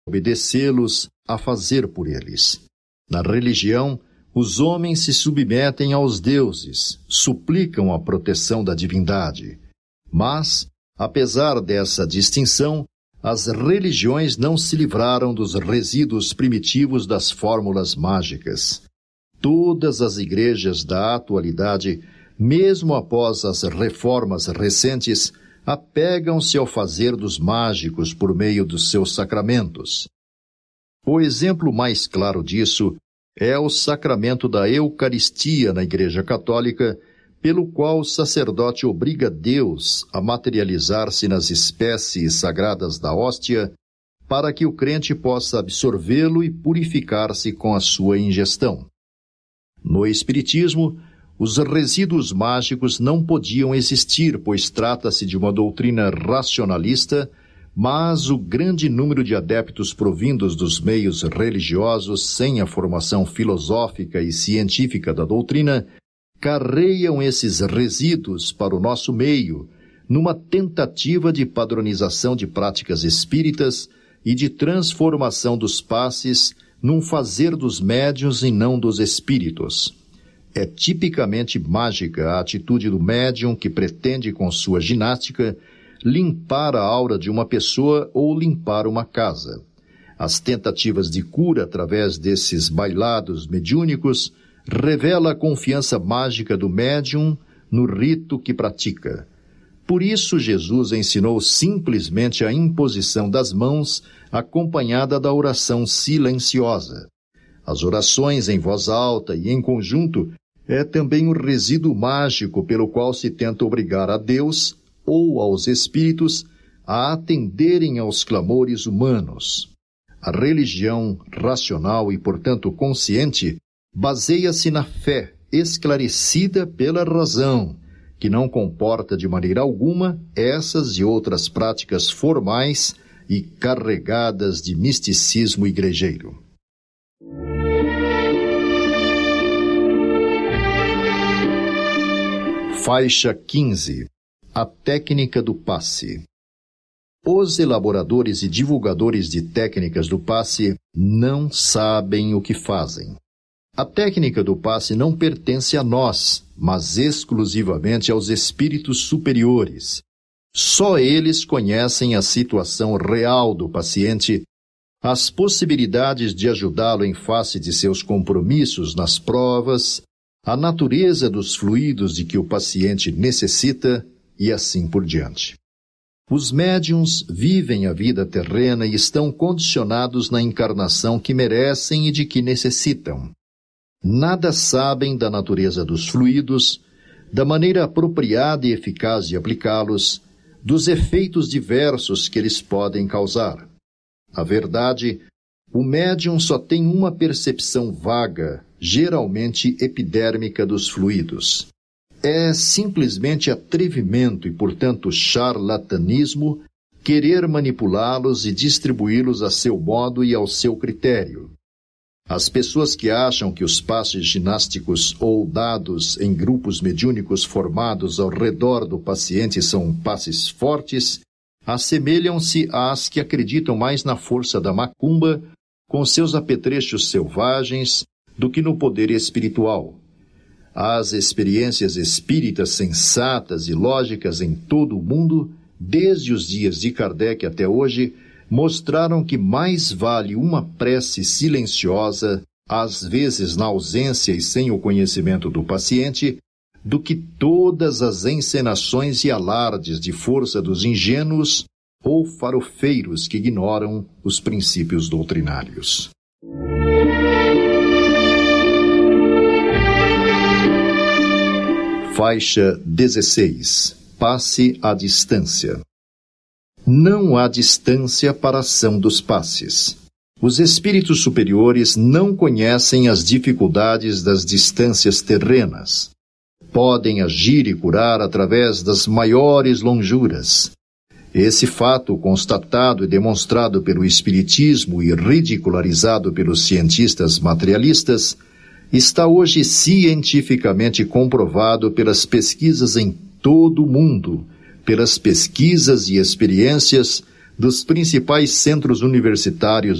obedecê-los, a fazer por eles. Na religião, os homens se submetem aos deuses, suplicam a proteção da divindade. Mas, apesar dessa distinção, as religiões não se livraram dos resíduos primitivos das fórmulas mágicas. Todas as igrejas da atualidade, mesmo após as reformas recentes, apegam-se ao fazer dos mágicos por meio dos seus sacramentos. O exemplo mais claro disso é o sacramento da Eucaristia na Igreja Católica, pelo qual o sacerdote obriga Deus a materializar-se nas espécies sagradas da hóstia, para que o crente possa absorvê-lo e purificar-se com a sua ingestão. No Espiritismo, os resíduos mágicos não podiam existir, pois trata-se de uma doutrina racionalista, mas o grande número de adeptos provindos dos meios religiosos sem a formação filosófica e científica da doutrina carreiam esses resíduos para o nosso meio, numa tentativa de padronização de práticas espíritas e de transformação dos passes num fazer dos médiuns e não dos espíritos. É tipicamente mágica a atitude do médium que pretende, com sua ginástica, limpar a aura de uma pessoa ou limpar uma casa. As tentativas de cura através desses bailados mediúnicos revela a confiança mágica do médium no rito que pratica. Por isso, Jesus ensinou simplesmente a imposição das mãos, acompanhada da oração silenciosa. As orações em voz alta e em conjunto é também o resíduo mágico pelo qual se tenta obrigar a Deus ou aos espíritos a atenderem aos clamores humanos. A religião racional e, portanto, consciente baseia-se na fé esclarecida pela razão, que não comporta de maneira alguma essas e outras práticas formais e carregadas de misticismo igrejeiro. Faixa 15. A técnica do passe. Os elaboradores e divulgadores de técnicas do passe não sabem o que fazem. A técnica do passe não pertence a nós, mas exclusivamente aos espíritos superiores. Só eles conhecem a situação real do paciente, as possibilidades de ajudá-lo em face de seus compromissos nas provas, a natureza dos fluidos de que o paciente necessita e assim por diante. Os médiuns vivem a vida terrena e estão condicionados na encarnação que merecem e de que necessitam. Nada sabem da natureza dos fluidos, da maneira apropriada e eficaz de aplicá-los, dos efeitos diversos que eles podem causar. Na verdade, o médium só tem uma percepção vaga, geralmente epidérmica dos fluidos. É simplesmente atrevimento e, portanto, charlatanismo querer manipulá-los e distribuí-los a seu modo e ao seu critério. As pessoas que acham que os passes ginásticos ou dados em grupos mediúnicos formados ao redor do paciente são passes fortes, assemelham-se às que acreditam mais na força da macumba, com seus apetrechos selvagens, do que no poder espiritual. As experiências espíritas sensatas e lógicas em todo o mundo, desde os dias de Kardec até hoje, mostraram que mais vale uma prece silenciosa, às vezes na ausência e sem o conhecimento do paciente, do que todas as encenações e alardes de força dos ingênuos ou farofeiros que ignoram os princípios doutrinários. Faixa 16. Passe à distância. Não há distância para a ação dos passes. Os espíritos superiores não conhecem as dificuldades das distâncias terrenas. Podem agir e curar através das maiores lonjuras. Esse fato, constatado e demonstrado pelo Espiritismo e ridicularizado pelos cientistas materialistas, está hoje cientificamente comprovado pelas pesquisas em todo o mundo, pelas pesquisas e experiências dos principais centros universitários